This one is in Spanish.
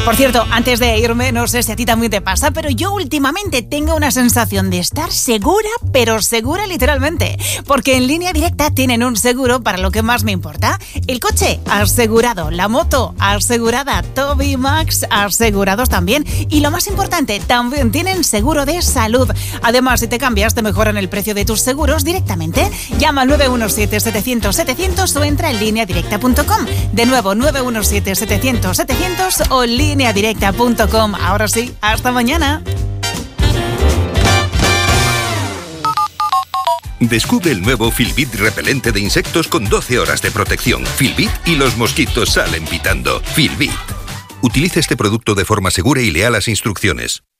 Por cierto, antes de irme, no sé si a ti también te pasa, pero yo últimamente tengo una sensación de estar segura, pero segura literalmente. Porque en Línea Directa tienen un seguro para lo que más me importa. El coche, asegurado. La moto, asegurada. Toby Max, asegurados también. Y lo más importante, también tienen seguro de salud. Además, si te cambias, te mejoran el precio de tus seguros directamente. Llama al 917-700-700 o entra en lineadirecta.com. De nuevo, 917-700-700 o lineadirecta.com. Ahora sí, hasta mañana. Descubre el nuevo Filbit repelente de insectos con 12 horas de protección. Filbit y los mosquitos salen pitando. Filbit. Utilice este producto de forma segura y lea las instrucciones.